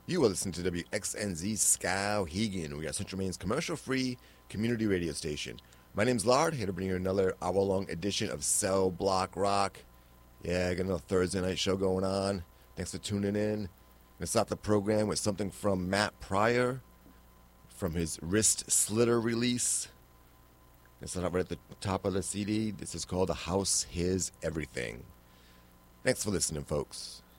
You are listening to WXNZ Skowhegan. We are Central Maine's commercial-free community radio station. My name's Lard, here to bring you another hour-long edition of Cell Block Rock. Yeah, I got another Thursday night show going on. Thanks for tuning in. I'm going to start the program with something from Matt Pryor from his Wrist Slitter release. It's not right at the top of the CD. This is called The House His Everything. Thanks for listening, folks.